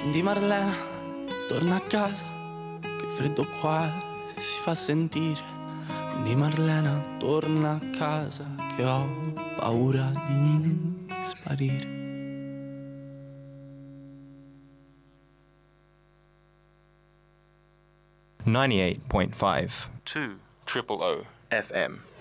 Quindi Marlena, torna a casa, che il freddo qua si fa sentire. Quindi Marlena, torna a casa, che ho paura di sparire. .98.5 2 Triple O FM